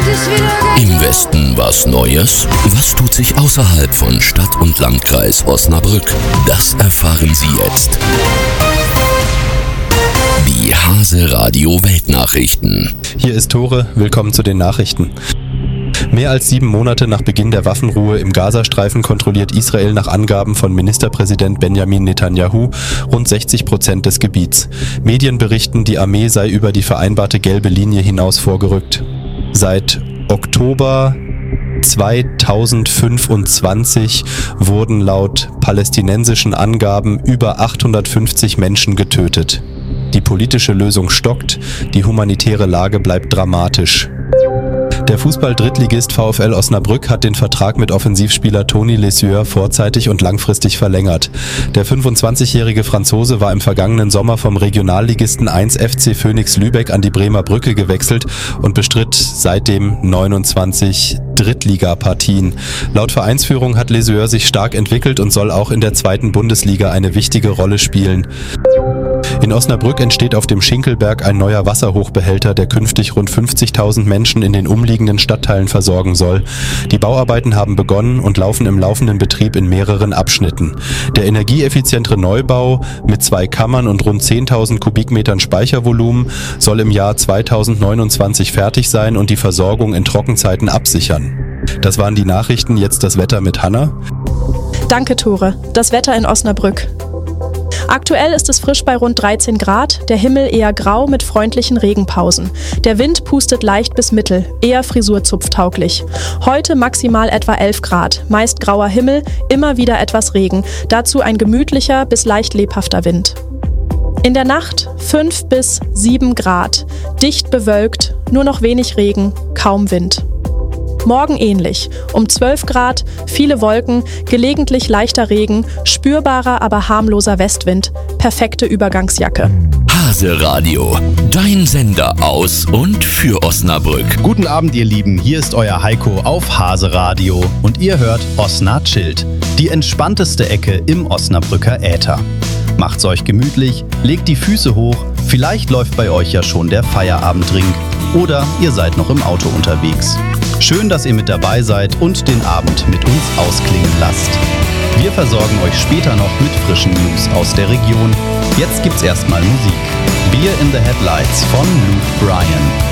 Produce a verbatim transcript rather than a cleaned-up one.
Im Westen was Neues? Was tut sich außerhalb von Stadt und Landkreis Osnabrück? Das erfahren Sie jetzt. Die Hase Radio Weltnachrichten. Hier ist Tore, willkommen zu den Nachrichten. Mehr als sieben Monate nach Beginn der Waffenruhe im Gazastreifen kontrolliert Israel nach Angaben von Ministerpräsident Benjamin Netanyahu rund sechzig Prozent des Gebiets. Medien berichten, die Armee sei über die vereinbarte gelbe Linie hinaus vorgerückt. Seit Oktober zweitausendfünfundzwanzig wurden laut palästinensischen Angaben über achthundertfünfzig Menschen getötet. Die politische Lösung stockt, die humanitäre Lage bleibt dramatisch. Der Fußball-Drittligist VfL Osnabrück hat den Vertrag mit Offensivspieler Tony Lesieur vorzeitig und langfristig verlängert. Der fünfundzwanzigjährige Franzose war im vergangenen Sommer vom Regionalligisten eins F C Phönix Lübeck an die Bremer Brücke gewechselt und bestritt seitdem neunundzwanzig Drittligapartien. Laut Vereinsführung hat Lesieur sich stark entwickelt und soll auch in der zweiten Bundesliga eine wichtige Rolle spielen. In Osnabrück entsteht auf dem Schinkelberg ein neuer Wasserhochbehälter, der künftig rund fünfzigtausend Menschen in den umliegenden Stadtteilen versorgen soll. Die Bauarbeiten haben begonnen und laufen im laufenden Betrieb in mehreren Abschnitten. Der energieeffizientere Neubau mit zwei Kammern und rund zehntausend Kubikmetern Speichervolumen soll im Jahr zweitausendneunundzwanzig fertig sein und die Versorgung in Trockenzeiten absichern. Das waren die Nachrichten, jetzt das Wetter mit Hanna. Danke, Tore. Das Wetter in Osnabrück. Aktuell ist es frisch bei rund dreizehn Grad, der Himmel eher grau mit freundlichen Regenpausen. Der Wind pustet leicht bis mittel, eher frisurzupftauglich. Heute maximal etwa elf Grad, meist grauer Himmel, immer wieder etwas Regen, dazu ein gemütlicher bis leicht lebhafter Wind. In der Nacht fünf bis sieben Grad, dicht bewölkt, nur noch wenig Regen, kaum Wind. Morgen ähnlich, um zwölf Grad, viele Wolken, gelegentlich leichter Regen, spürbarer, aber harmloser Westwind, perfekte Übergangsjacke. Hase Radio, dein Sender aus und für Osnabrück. Guten Abend, ihr Lieben, hier ist euer Heiko auf Hase Radio und ihr hört Osna Chillt, die entspannteste Ecke im Osnabrücker Äther. Macht's euch gemütlich, legt die Füße hoch, vielleicht läuft bei euch ja schon der Feierabenddrink oder ihr seid noch im Auto unterwegs. Schön, dass ihr mit dabei seid und den Abend mit uns ausklingen lasst. Wir versorgen euch später noch mit frischen News aus der Region. Jetzt gibt's erstmal Musik. Beer in the Headlights von Luke Bryan.